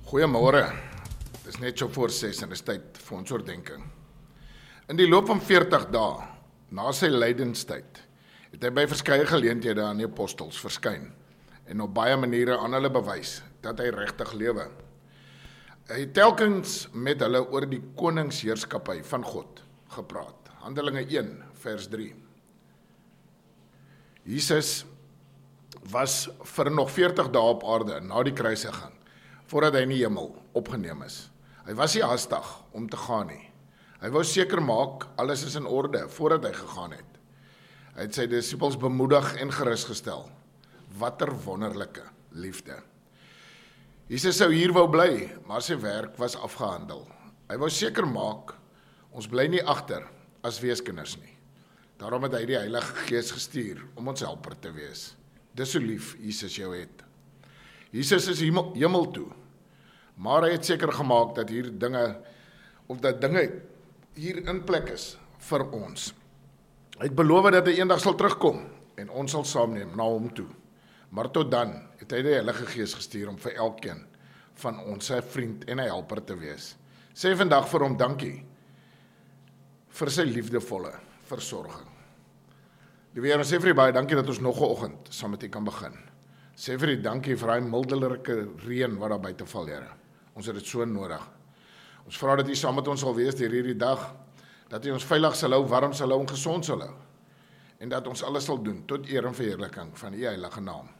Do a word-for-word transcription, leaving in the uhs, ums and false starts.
Goeiemôre. Dit is net so voor ses en dit is tyd vir ons oordeenking. In die loop van veertig dae, na sy lydenstyd, het hy by verskeie geleenthede aan die apostels verskyn en op baie maniere aan hulle bewys dat hy regtig lewe. Hy het telkens met hulle oor die koningsheerskappy van God gepraat. Handelinge een vers drie. Jesus was vir nog veertig dae op aarde na die kruisiging, voordat hy in die hemel opgeneem is. Hy was nie haastig om te gaan nie. Hy wou seker maak alles is in orde voordat hy gegaan het. Hy het sy disippels bemoedig en gerusgestel. Watter wonderlike liefde. Jesus sou hier wou bly, maar sy werk was afgehandel. Hy wou seker maak, ons bly nie agter as weeskinders nie. Daarom het hy die Heilige Gees gestuur om ons helper te wees. Dis so lief Jesus jou het. Jesus is hemel, hemel toe, maar hy het seker gemaak dat hier dinge, of dat dinge hier in plek is vir ons. Hy het beloof dat hy eendag sal terugkom en ons sal saamneem na hom toe. Maar tot dan het hy die Heilige Gees gestuur om vir elkeen van ons sy vriend en 'n helper te wees. Sê vandag vir hom dankie vir sy liefdevolle versorging. Liewe Here, sê vir U baie dankie dat ons nog 'n oggend saam met U kan begin. Sê vir U dankie vir daai mildelike reën wat daar buite val, Here. Ons het dit so nodig. Ons vra dat U saam met ons sal wees deur hierdie dag, dat U ons veilig sal hou, warm sal hou en gesond sal hou. En dat ons alles sal doen tot eer en verheerliking van U heilige naam.